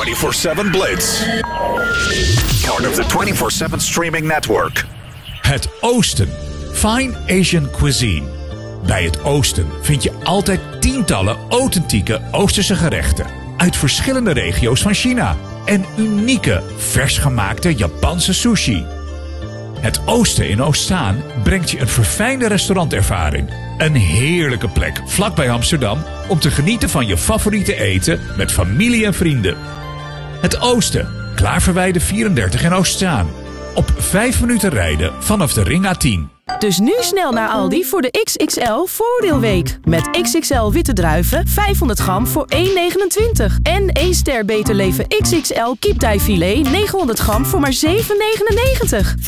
24/7 Blitz. Part of the 24/7 streaming network. Het Oosten. Fine Asian cuisine. Bij het Oosten vind je altijd tientallen authentieke Oosterse gerechten uit verschillende regio's van China en unieke, vers gemaakte Japanse sushi. Het Oosten in Oostzaan brengt je een verfijnde restaurantervaring. Een heerlijke plek vlakbij Amsterdam om te genieten van je favoriete eten met familie en vrienden. Het Oosten, Klaverweide 34 in Oostzaan. Op 5 minuten rijden vanaf de Ring A10. Dus nu snel naar Aldi voor de XXL voordeelweek. Met XXL witte druiven 500 gram voor 1,29. En 1 ster Beter Leven XXL kipdijfilet 900 gram voor maar 7,99.